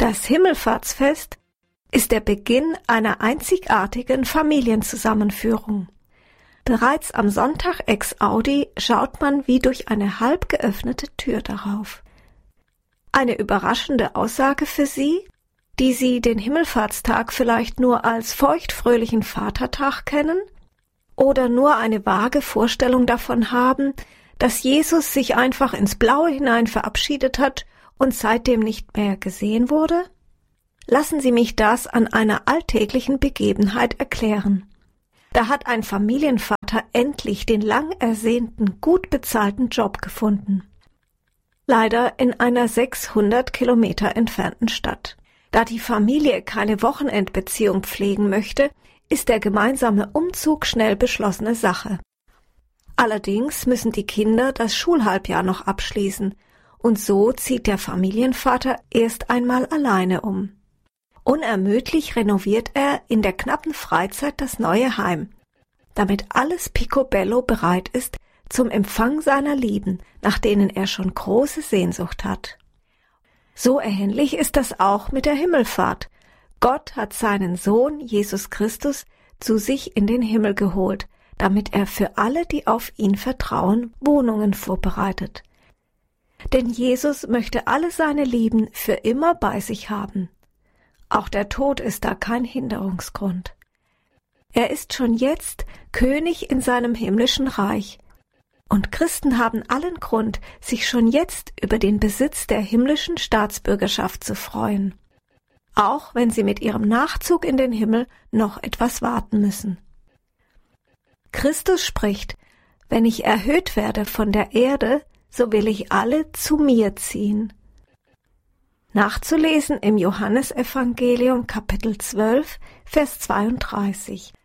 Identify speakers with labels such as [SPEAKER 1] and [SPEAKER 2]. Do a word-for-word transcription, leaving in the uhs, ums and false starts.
[SPEAKER 1] Das Himmelfahrtsfest ist der Beginn einer einzigartigen Familienzusammenführung. Bereits am Sonntag ex Audi schaut man wie durch eine halb geöffnete Tür darauf. Eine überraschende Aussage für Sie, die Sie den Himmelfahrtstag vielleicht nur als feuchtfröhlichen Vatertag kennen oder nur eine vage Vorstellung davon haben, dass Jesus sich einfach ins Blaue hinein verabschiedet hat und seitdem nicht mehr gesehen wurde? Lassen Sie mich das an einer alltäglichen Begebenheit erklären. Da hat ein Familienvater endlich den lang ersehnten, gut bezahlten Job gefunden. Leider in einer sechshundert Kilometer entfernten Stadt. Da die Familie keine Wochenendbeziehung pflegen möchte, ist der gemeinsame Umzug schnell beschlossene Sache. Allerdings müssen die Kinder das Schulhalbjahr noch abschließen und so zieht der Familienvater erst einmal alleine um. Unermüdlich renoviert er in der knappen Freizeit das neue Heim, damit alles picobello bereit ist zum Empfang seiner Lieben, nach denen er schon große Sehnsucht hat. So ähnlich ist das auch mit der Himmelfahrt. Gott hat seinen Sohn Jesus Christus zu sich in den Himmel geholt, damit er für alle, die auf ihn vertrauen, Wohnungen vorbereitet. Denn Jesus möchte alle seine Lieben für immer bei sich haben. Auch der Tod ist da kein Hinderungsgrund. Er ist schon jetzt König in seinem himmlischen Reich. Und Christen haben allen Grund, sich schon jetzt über den Besitz der himmlischen Staatsbürgerschaft zu freuen. Auch wenn sie mit ihrem Nachzug in den Himmel noch etwas warten müssen. Christus spricht, wenn ich erhöht werde von der Erde, so will ich alle zu mir ziehen. Nachzulesen im Johannesevangelium Kapitel zwölf, Vers zweiunddreißig.